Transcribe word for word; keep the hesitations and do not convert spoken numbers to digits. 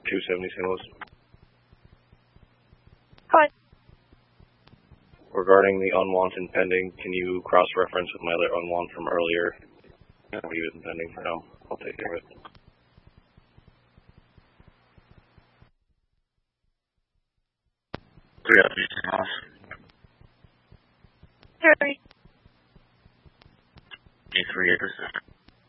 two seventy Saint Louis. Go ahead. Regarding the unwanted pending, can you cross-reference with my other unwanted from earlier? He was pending for now. I'll take care of it. Three up, off. Terry. A three acres.